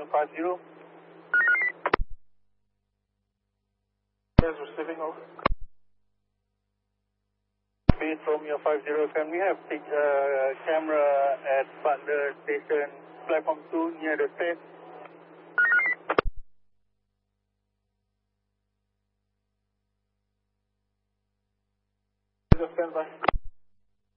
Romeo 50. Yes, receiving over. Base Romeo 50, can we have camera at Butler Station, platform 2 near the state? Stand by.